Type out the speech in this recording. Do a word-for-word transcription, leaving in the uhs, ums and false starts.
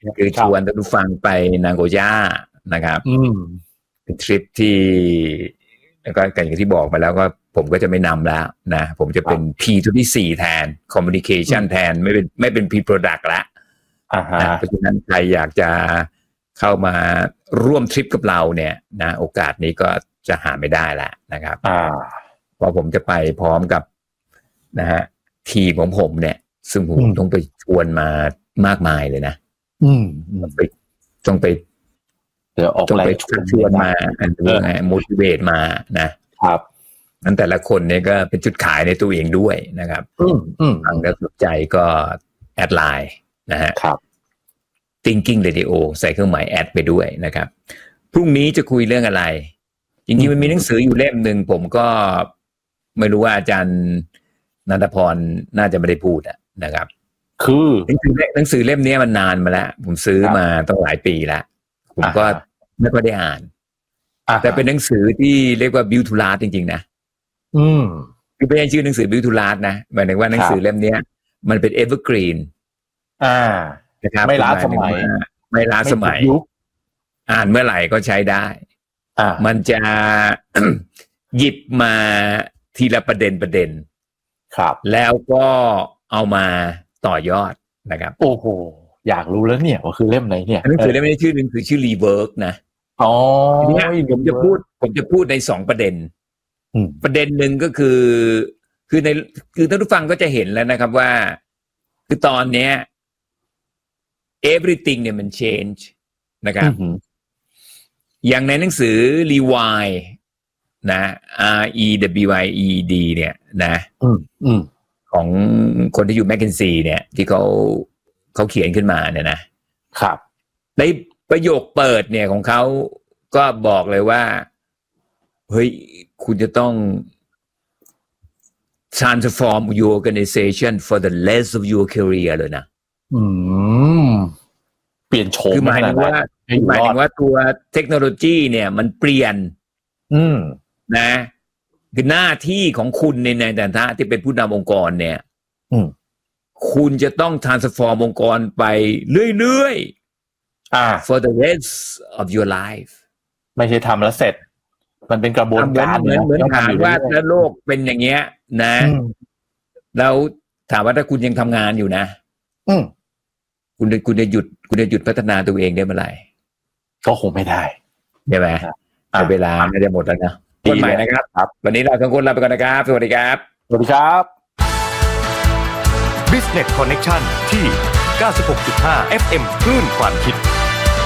คือชวนท่านผู้ฟังไปนาโกย่านะครับเป็นทริปที่แล้วก็อย่างที่บอกมาแล้วก็ผมก็จะไม่นำแล้วนะผมจะเป็น พี ทู พี ซี แทน Communication แทนไม่เป็นไม่เป็น P-Product ละนะเพราะฉะนั้นใครอยากจะเข้ามาร่วมทริปกับเราเนี่ยนะโอกาสนี้ก็จะหาไม่ได้แล้วนะครับเพราะผมจะไปพร้อมกับนะฮะทีมของผมเนี่ยซึ่งผมต้องไปชวนมามากมายเลยนะอืมไปต้องไปเดี๋ยวออกไปชวนมาอันนี้ไง motivate มานะครับนั้นแต่ละคนเนี่ยก็เป็นจุดขายในตัวเองด้วยนะครับอืมอืมทางสนใจก็แอดไลน์นะฮะครับ Thinking Radio ใส่เครื่องหมายแอดไปด้วยนะครับพรุ่งนี้จะคุยเรื่องอะไรจริงๆมันมีหนังสืออยู่เล่มนึงผมก็ไม่รู้ว่าอาจารย์นันทพรน่าจะไม่ได้พูดนะครับคือหนังสือหนังสือเล่มนี้มันนานมาแล้วผมซื้อมาตั้งหลายปีแล้วผมก็ไม่ค่อยได้อ่านแต่เป็นหนังสือที่เรียกว่า Build to Last จริงๆนะอืมคือไม่ใช่ชื่อหนังสือ Build to Last นะหมายถึงว่าหนังสือเล่มนี้มันเป็น evergreen อ่านะครับไม่ล้าสมัยไม่ล้าสมัยอ่านเมื่อไหร่ก็ใช้ได้อ่ามันจะ หยิบมาทีละประเด็นประเด็นครับแล้วก็เอามาต่อยอดนะครับโอ้โหอยากรู้แล้วเนี่ยว่าคือเล่มไหนเนี่ยหนังสือเล่มนี้ชื่อหนึ่งคือชื่อ Rework นะอ๋อเนี่ยผมจะพูดผมจะพูดในสองประเด็นประเด็นหนึ่งก็คือคือในคือท่านผู้ฟังก็จะเห็นแล้วนะครับว่าคือตอนเนี้ย everything เนี่ยมัน change นะครับอย่างในหนังสือ Rewind นะ R E W I E D เนี่ยนะของคนที่อยู่แมคเคนซีเนี่ยที่เขาเขาเขียนขึ้นมาเนี่ยนะครับในประโยคเปิดเนี่ยของเขาก็บอกเลยว่าเฮ้ยคุณจะต้อง transform your organization for the rest of your career เลยนะอืมเปลี่ยนโฉมคือหมายถึงว่าหมายถึงว่าตัวเทคโนโลยีเนี่ยมันเปลี่ยนอืมนะคือหน้าที่ของคุณในในฐานะที่เป็นผู้นำองค์กรเนี่ยคุณจะต้อง transform องค์กรไปเรื่อยๆอ่า for the rest of your life ไม่ใช่ทำแล้วเสร็จมันเป็นกระบวนการเหมือนเหมือนถามว่าถ้าโลกเป็นอย่างเงี้ยนะแล้วถามว่าถ้าคุณยังทำงานอยู่นะคุณจะคุณจะหยุดคุณจะหยุดพัฒนาตัวเองได้เมื่อไหร่ก็คงไม่ได้ใช่ไหมเวลาไม่ได้หมดแล้วนะคนใหม่นะครับวันนี้เราทั้งคนลาไปก่อนนะครับสวัสดีครับสวัสดีครับ Business Connection ที่ เก้าสิบหกจุดห้า เอฟ เอ็ม คลื่นความคิด